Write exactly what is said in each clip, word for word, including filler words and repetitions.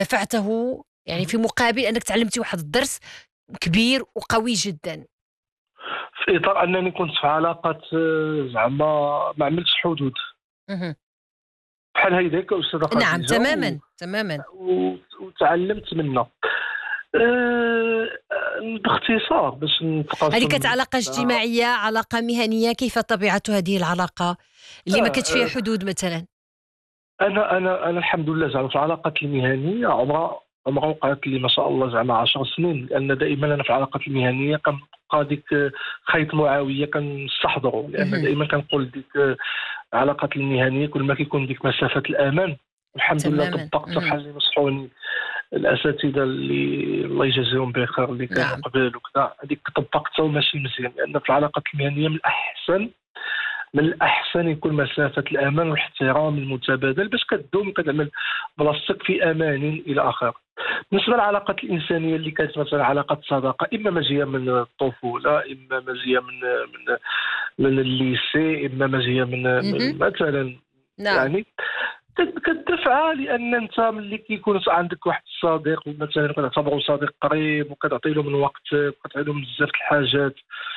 دفعته يعني في مقابل أنك تعلمتي واحد الدرس كبير وقوي جدا. في اطار انني كنت في علاقه آه، زعما ما عملتش حدود مهم. بحال هيداك استاذه نعم خديجه و... تماما تماما. و... وتعلمت منها. أه... باختصار باش هذه كانت نتقاسم علاقة مع- اجتماعية، علاقة مهنية؟ كيف طبيعة هذه العلاقة اللي ما كانت فيها أه... حدود مثلا؟ انا انا انا الحمد لله زعما في العلاقات المهنيه عمرها عمرها وقعت لي ما شاء الله زعما عشر سنين، لان دائما انا في العلاقات المهنيه كنبقى ديك خيط معاويه كنستحضره، لان مهم. دائما كنقول ديك العلاقات المهنيه كل ما كيكون ديك مسافه الامان. الحمد لله تماما. طبقتها مهم. بحال اللي نصحوني الاساتذه اللي الله يجازيهم بخير اللي كانوا نعم. قبل وكذا، هذيك طبقتها وماشي مزيان، لان في العلاقات المهنيه من الاحسن من الاحسن يكون مسافه الامان والاحترام المتبادل باش كدوم وكتعمل بلاصتك في امان الى اخره. بالنسبه للعلاقات الانسانيه اللي كانت مثلا علاقات صداقه، اما مجيه من الطفوله، اما مجيه من من من الليسي، اما مجيه من مهم. من مثلا نعم. يعني كت- كتدفعها لان انت ملي كيكون عندك واحد الصديق مثلا كتعتبره صديق قريب وكتعطي له من وقتك وكتعطي له بزاف د الحاجات،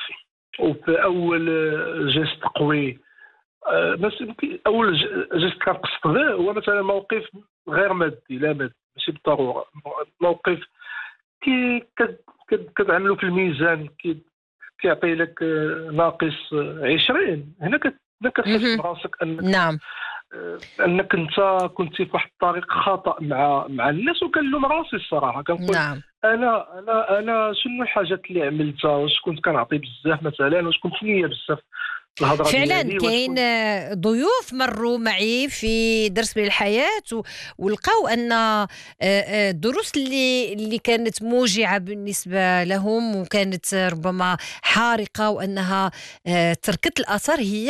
وفي اول آه، جيست قوي، آه، بس يمكن اول ج- جيست كنقصد به هو مثلا موقف غير مادي، لا مادي ماشي بالضروره، موقف كي كت- كت- كتعملوا في الميزان كي كيعطي لك آه، ناقص آه، عشرين، هنا كت- هنا كتحس مهم. براسك انك نعم. آه، انك انت كنت في واحد الطريق خطا مع مع الناس، وكنلوم راسي الصراحه كنقول نعم. انا انا انا شنو الحاجات اللي عملتها، واش كنت كنعطي بزاف مثلا، واش كنت نيه بزاف في الهضره فعلا ديالي، واش كاين كنت آه، ضيوف مروا معي في درس من الحياة و- ولقاو أن آه، آه، الدروس اللي اللي كانت موجعة بالنسبة لهم وكانت آه، ربما حارقة وأنها آه، تركت الأثر، هي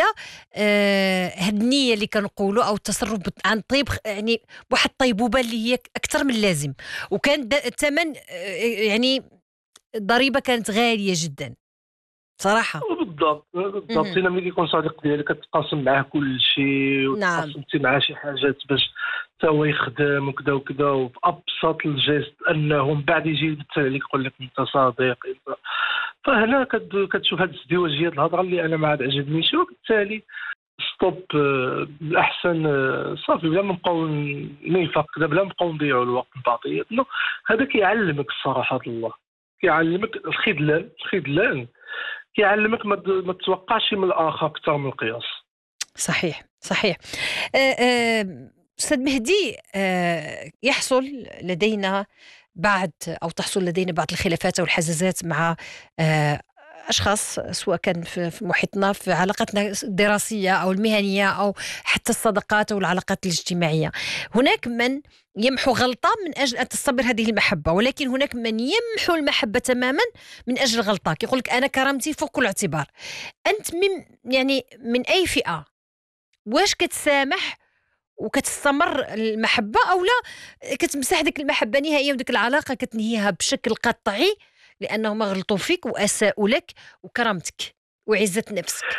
آه، هاد النية اللي كنقولوا أو التصرف بت- عن طيب، خ- يعني واحد الطيبوبة اللي هي أكثر من اللازم، وكان د- الثمن آه، يعني الضريبة كانت غالية جدا صراحة. بالضبط بالضبط. مهم. الا ملي كيكون صديق ديالك كتقاسم معاه كل شيء، نعم. وتقاسمتي معاه شي حاجات باش حتى هو يخدم وكذا وكذا، وفي ابسط الجيست انه من بعد يجي يبتل عليك يقول لك انت صديق انت، فهنا كت- كتشوف هذه الازدواجيه الهضره اللي انا ما عاد عجبنيش، وبالتالي ستوب. آه، الاحسن آه، صافي بلا ما نبقاو نيفاق كذا، بلا ما نبقاو نضيعوا الوقت من بعضياتنا. هذا كيعلمك الصراحه الله، كيعلمك الخذلان الخذلان كيعلمك ما ما تتوقعش من الاخر اكثر من القياس. صحيح صحيح. آه، آه، أستاذ مهدي، آه، يحصل لدينا بعض أو تحصل لدينا بعض الخلافات أو الحزازات مع آه، أشخاص، سواء كان في في محيطنا في علاقاتنا الدراسية أو المهنية أو حتى الصداقات أو العلاقات الاجتماعية. هناك من يمحو غلطة من أجل أن تستمر هذه المحبة، ولكن هناك من يمحو المحبة تماما من أجل غلطة، يقول لك أنا كرامتي فوق كل اعتبار. أنت من يعني من أي فئة؟ واش كتسامح وكتستمر المحبة أو لا كتمسح ديك المحبة نهائيا وديك العلاقة كتنهيها بشكل قطعي لأنهم غلطوا فيك وأساءوا لك وكرامتك وعزة نفسك،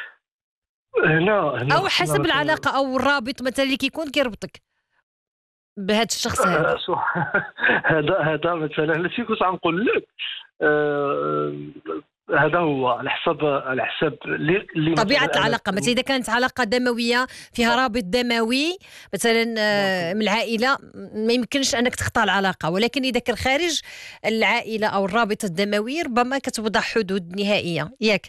هنا هنا أو خصنا حسب مثلا العلاقة أو الرابط مثلا اللي كيكون كيربطك بهذا الشخص آه، هذا؟ شو هذا هذا مثلا اللي كنت غنقول لك، آه، هذا هو على حسب على حسب اللي اللي طبيعة مثلا انا العلاقة مثلا إذا كانت علاقة دموية فيها رابط دموي مثلا آه، من العائلة، ما يمكنش أنك تقطع العلاقة، ولكن إذا كان خارج العائلة أو الرابط الدموي ربما كتوضع حدود نهائية، ياك؟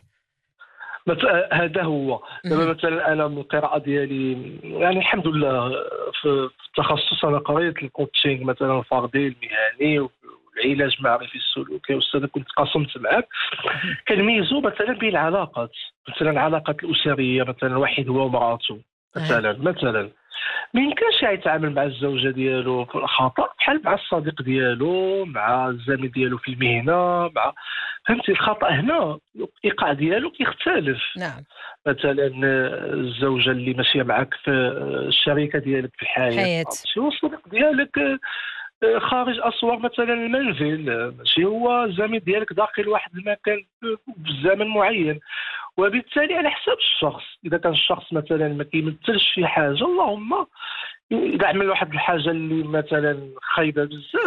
مثلا هذا هو. دابا مهم. مثلا انا من القراءه ديالي يعني الحمد لله في في التخصص انا قريت الكوتشينغ مثلا الفردي المهني والعلاج المعرفي السلوكي، واستاذ كنت قاسمت معك مهم. كنميزوا مثلا بين العلاقات، مثلا العلاقات الاسريه، مثلا الواحد هو ومراته آه. مثلا مثلا ما يمكنش يتعامل مع الزوجه ديالو في الخطا بحال مع الصديق ديالو، مع الزميل ديالو في المهنه، مع فهمتي الخطا هنا الايقاع ديالو كيختلف. نعم. مثلا الزوجه اللي ماشيه معك في الشركه ديالك في الحياه حياة. ماشي هو الصديق ديالك خارج اسوار مثلا المنزل، ماشي هو الزميل ديالك داخل واحد المكان في زمن معين. وبالتالي على حساب الشخص، اذا كان الشخص مثلا ما كيمثلش شي حاجه اللهم اذا عمل واحد الحاجه اللي مثلا خايبه بزاف